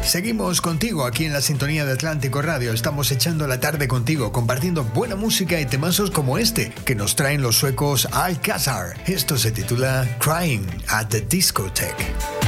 Seguimos contigo aquí en la sintonía de Atlántico Radio. Estamos echando la tarde contigo, compartiendo buena música y temazos como este que nos traen los suecos Alcazar. Esto se titula Crying at the Discotheque.